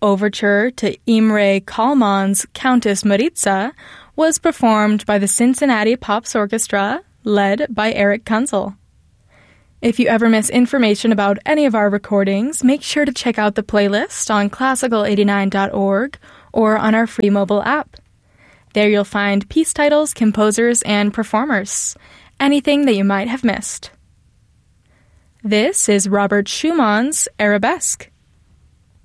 overture to Imre Kallman's Countess Maritza was performed by the Cincinnati Pops Orchestra, led by Eric Kunzel. If you ever miss information about any of our recordings, make sure to check out the playlist on classical89.org or on our free mobile app. There you'll find piece titles, composers, and performers, anything that you might have missed. This is Robert Schumann's Arabesque.